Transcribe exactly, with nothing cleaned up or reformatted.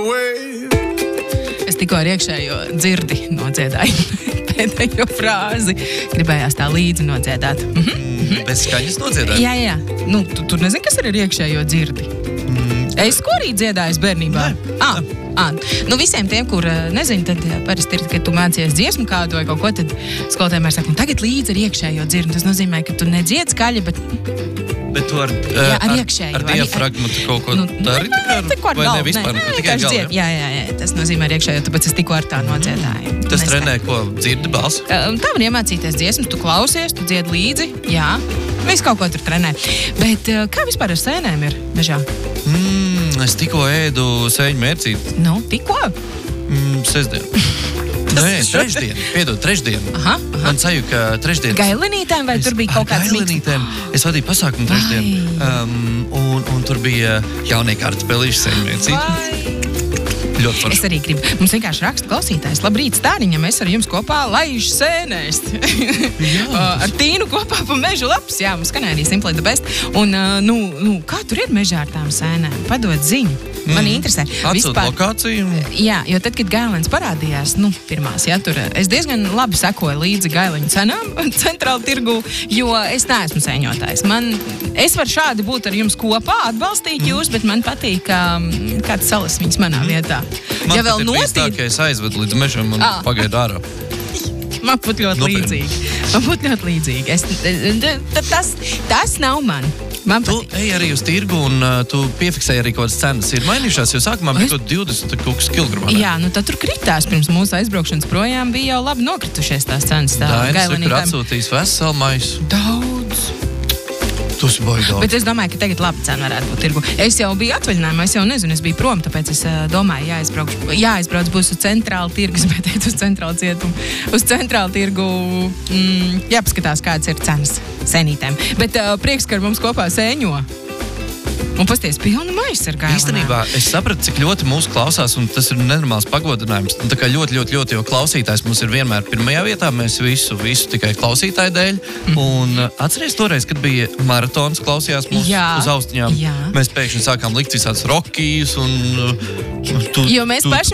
Es tikko ar iekšējo dzirdi nodziedāju pēdējo frāzi. Gribējās tā līdzi nodziedāt. Mhm. Mm, bez skaņas nodziedāju? Jā, jā. Nu, tu, tu nezini, kas ir ar iekšējo dzirdi? Mm. Es ko arī dziedāju bērnībā? Nē. Ah, ah. Nu, visiem tiem, kur nezinu, tad parasti ir, kad tu mācies dziesmu kādu vai kaut ko, tad skolotājiem ir saka, un tagad līdzi ar iekšējo dzirdi. Tas nozīmē, ka tu nedzied skaļi, bet... Bet tu ar, jā, ar, iekšēju, ar, ar diafragmu tu kaut ko nu, dari? Ne, ne, vai galvu, ne vispār? Ne, Tikai gal, jā? Jā, jā, jā. Tas nozīmē ar iekšējo, tāpēc es tikko ar tā nodziedāju. Mm. Tas trenē, ko dzirdi balsi? Tā var iemācīties dziesmas, tu klausies, tu dziedi līdzi, jā. Viss kaut ko tur trenē. Bet kā vispār ar sēnēm ir mežā? Mm, es tikko ēdu sēņu mērcīti. Nu, tikko? Mm, sestdien. Nē, trešdien. Piedod, trešdien. Aha, aha. Man sajūta, ka trešdien... Gailenītēm vai tur bija kaut kāds miks? Gailenītēm. Es vadīju pasākumu trešdien. Um, un, un tur bija jaunie kārtspēlīši sēņu mērcīti. Ļoti forši. Es arī gribu. Mums vienkārši raksta klausītājs. Labrīt, Stāriņa, mēs ar jums kopā laiž sēnēst. Ar Tīnu kopā pa mežu lapas. Jā, mums skanēja arī Simply the Best. Un, nu, nu, kā tur ir mežā ar tām sēnēm? Padod ziņu. Mani mm. interesē. Atsūt lokāciju. Jā, jo tad, kad Gailens parādījās, nu, pirmās, jā, tur es diezgan labi sekoju līdzi Gaileņu cenām centrāla tirgu, jo es neesmu sēņotājs. Man, es varu šādi būt ar jums kopā, atbalstīt jūs, bet man patīk, kā, kāds salas viņas manā vietā. Man ja vēl ir bijis tā, ka es aizvedu līdz mežam un ah. pagaidu ārā. Man būtu ļoti Nopietni. līdzīgi. Man būtu ļoti līdzīgi. Es, tas, tas nav man. Man tu ej arī uz tirgu un uh, tu piefiksēji arī kaut kādas cenas. Ir mainījušās, jo sākumā bija es... divdesmit kaut kas kilogramā. Jā, nu tad tur kritās pirms mūsu aizbraukšanas projām bija jau labi nokritušies tās cenas. Tā Dainis ir atsūtījis veselu maisu. Daudz. Tas ir baigi daudz. Bet es domāju, ka tagad labi cena varētu būt tirgu. Es jau biju atvaļinājumā, es jau nezinu, es biju prom, tāpēc es uh, domāju, jāizbrauc, jāizbrauc būs uz centrālu tirgu, es gribēju uz centrālu cietumu, uz centrālu tirgu, mm, jāpaskatās, kādas ir cenas sēnītēm. Bet uh, prieks, ka ar mums kopā sēņo. Un pasties pilnu maisu ar gailenēm. Īstenībā es sapratu, cik ļoti mūsu klausās, un tas ir nenormāls pagodinājums. Tā kā ļoti, ļoti, ļoti, jo klausītājs mums ir vienmēr pirmajā vietā, mēs visu, visu tikai klausītāju dēļ. Mm. Un atceries toreiz, kad bija maratons, klausījās mūs jā, uz austiņām. Jā. Mēs pēkšņi sākām likt visādas rokijas un... Tu, jo mēs tu, paši